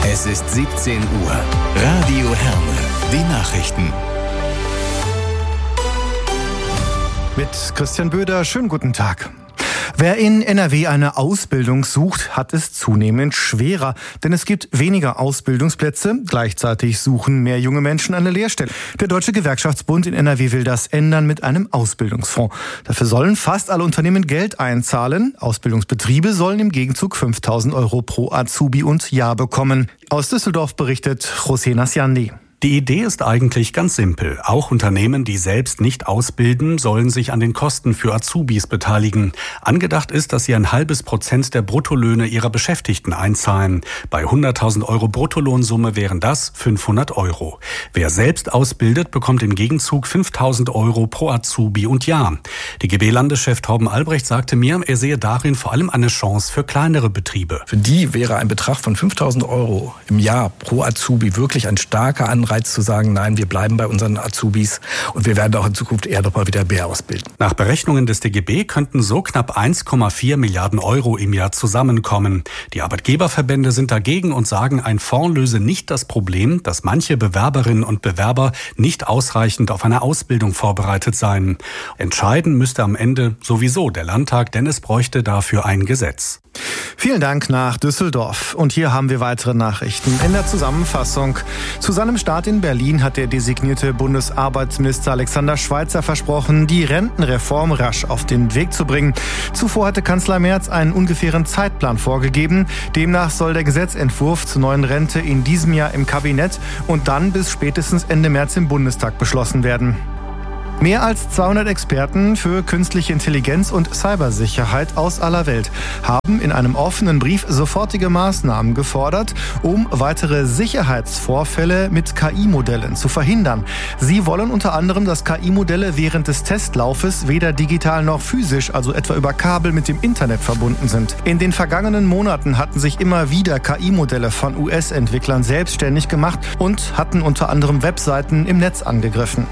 Es ist 17 Uhr. Radio Herne. Die Nachrichten. Mit Christian Böder, schönen guten Tag. Wer in NRW eine Ausbildung sucht, hat es zunehmend schwerer, denn es gibt weniger Ausbildungsplätze. Gleichzeitig suchen mehr junge Menschen eine Lehrstelle. Der Deutsche Gewerkschaftsbund in NRW will das ändern mit einem Ausbildungsfonds. Dafür sollen fast alle Unternehmen Geld einzahlen. Ausbildungsbetriebe sollen im Gegenzug 5.000 € pro Azubi und Jahr bekommen. Aus Düsseldorf berichtet José Nasciandi. Die Idee ist eigentlich ganz simpel. Auch Unternehmen, die selbst nicht ausbilden, sollen sich an den Kosten für Azubis beteiligen. Angedacht ist, dass sie 0,5% der Bruttolöhne ihrer Beschäftigten einzahlen. Bei 100.000 € Bruttolohnsumme wären das 500 €. Wer selbst ausbildet, bekommt im Gegenzug 5.000 € pro Azubi und Jahr. DGB-Landeschef Torben Albrecht sagte mir, er sehe darin vor allem eine Chance für kleinere Betriebe. Für die wäre ein Betrag von 5.000 € im Jahr pro Azubi wirklich ein starker Anreiz zu sagen, nein, wir bleiben bei unseren Azubis und wir werden auch in Zukunft eher noch mal wieder mehr ausbilden. Nach Berechnungen des DGB könnten so knapp 1,4 Milliarden € im Jahr zusammenkommen. Die Arbeitgeberverbände sind dagegen und sagen, ein Fonds löse nicht das Problem, dass manche Bewerberinnen und Bewerber nicht ausreichend auf eine Ausbildung vorbereitet seien. Entscheiden müsste am Ende sowieso der Landtag, denn es bräuchte dafür ein Gesetz. Vielen Dank nach Düsseldorf. Und hier haben wir weitere Nachrichten in der Zusammenfassung. Zu seinem Start in Berlin hat der designierte Bundesarbeitsminister Alexander Schweitzer versprochen, die Rentenreform rasch auf den Weg zu bringen. Zuvor hatte Kanzler Merz einen ungefähren Zeitplan vorgegeben. Demnach soll der Gesetzentwurf zur neuen Rente in diesem Jahr im Kabinett und dann bis spätestens Ende März im Bundestag beschlossen werden. Mehr als 200 Experten für künstliche Intelligenz und Cybersicherheit aus aller Welt haben in einem offenen Brief sofortige Maßnahmen gefordert, um weitere Sicherheitsvorfälle mit KI-Modellen zu verhindern. Sie wollen unter anderem, dass KI-Modelle während des Testlaufes weder digital noch physisch, also etwa über Kabel mit dem Internet verbunden sind. In den vergangenen Monaten hatten sich immer wieder KI-Modelle von US-Entwicklern selbstständig gemacht und hatten unter anderem Webseiten im Netz angegriffen.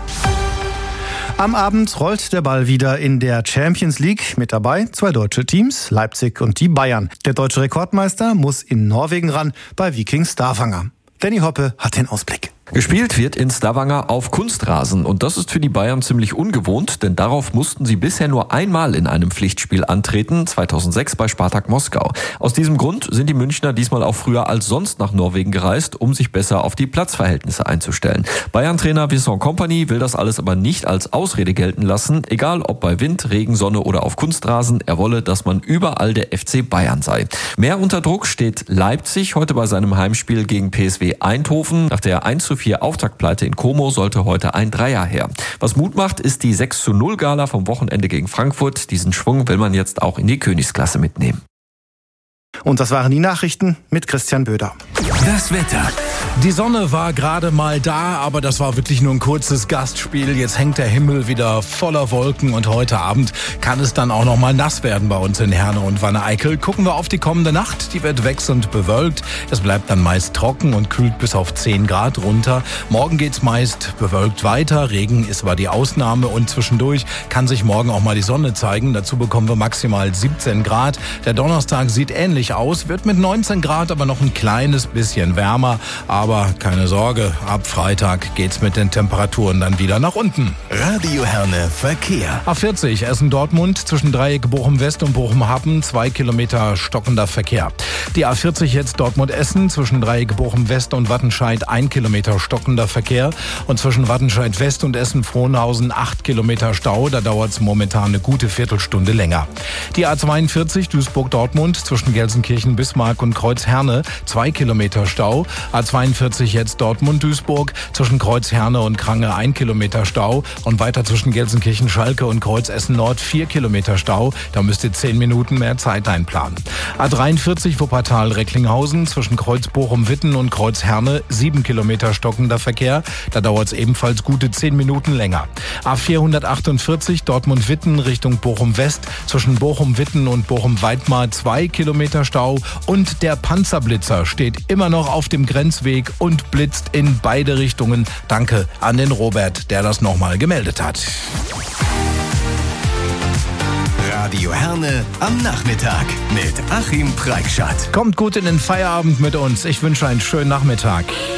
Am Abend rollt der Ball wieder in der Champions League. Mit dabei 2 deutsche Teams, Leipzig und die Bayern. Der deutsche Rekordmeister muss in Norwegen ran bei Viking Stavanger. Danny Hoppe hat den Ausblick. Gespielt wird in Stavanger auf Kunstrasen und das ist für die Bayern ziemlich ungewohnt, denn darauf mussten sie bisher nur einmal in einem Pflichtspiel antreten, 2006 bei Spartak Moskau. Aus diesem Grund sind die Münchner diesmal auch früher als sonst nach Norwegen gereist, um sich besser auf die Platzverhältnisse einzustellen. Bayern-Trainer Vincent Kompany will das alles aber nicht als Ausrede gelten lassen, egal ob bei Wind, Regen, Sonne oder auf Kunstrasen, er wolle, dass man überall der FC Bayern sei. Mehr unter Druck steht Leipzig heute bei seinem Heimspiel gegen PSV Eindhoven. Nach der 1:4 Auftaktpleite in Como sollte heute ein Dreier her. Was Mut macht, ist die 6:0 Gala vom Wochenende gegen Frankfurt. Diesen Schwung will man jetzt auch in die Königsklasse mitnehmen. Und das waren die Nachrichten mit Christian Böder. Das Wetter. Die Sonne war gerade mal da, aber das war wirklich nur ein kurzes Gastspiel. Jetzt hängt der Himmel wieder voller Wolken und heute Abend kann es dann auch noch mal nass werden bei uns in Herne und Wanne-Eickel. Gucken wir auf die kommende Nacht. Die wird wechselnd bewölkt. Es bleibt dann meist trocken und kühlt bis auf 10 Grad runter. Morgen geht's meist bewölkt weiter. Regen ist aber die Ausnahme und zwischendurch kann sich morgen auch mal die Sonne zeigen. Dazu bekommen wir maximal 17 Grad. Der Donnerstag sieht ähnlich aus, wird mit 19 Grad aber noch ein kleines bisschen wärmer. Aber keine Sorge, ab Freitag geht's mit den Temperaturen dann wieder nach unten. Radio Herne Verkehr. A40 Essen-Dortmund zwischen Dreieck Bochum-West und Bochum-Happen 2 Kilometer stockender Verkehr. Die A40 jetzt Dortmund-Essen zwischen Dreieck Bochum-West und Wattenscheid 1 Kilometer stockender Verkehr und zwischen Wattenscheid-West und Essen-Frohnhausen 8 Kilometer Stau. Da dauert's momentan eine gute Viertelstunde länger. Die A42 Duisburg-Dortmund zwischen Gelsenkirchen-Bismarck und Kreuz-Herne 2 Kilometer Stau. A42 jetzt Dortmund-Duisburg zwischen Kreuz-Herne und Krange 1 Kilometer Stau und weiter zwischen Gelsenkirchen-Schalke und Kreuz-Essen-Nord 4 Kilometer Stau. Da müsst ihr 10 Minuten mehr Zeit einplanen. A43 Wuppertal-Recklinghausen zwischen Kreuz-Bochum-Witten und Kreuz-Herne 7 Kilometer stockender Verkehr. Da dauert es ebenfalls gute 10 Minuten länger. A448 Dortmund-Witten Richtung Bochum-West zwischen Bochum-Witten und Bochum-Weidmar 2 Kilometer Stau und der Panzerblitzer steht immer noch auf dem Grenzweg und blitzt in beide Richtungen. Danke an den Robert, der das nochmal gemeldet hat. Radio Herne am Nachmittag mit Achim Preikschat. Kommt gut in den Feierabend mit uns. Ich wünsche einen schönen Nachmittag.